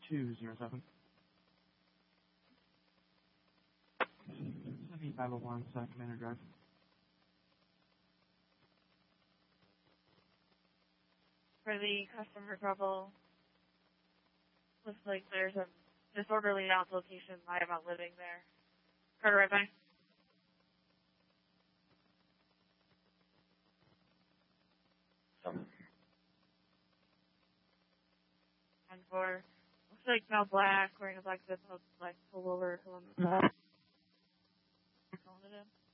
207. 7501 Second Manor Drive. For the customer trouble, looks like there's a disorderly out location. I am not living there. Carter, right back. And for, looks like Mel Black, wearing a black zip, black pullover. Calling it in.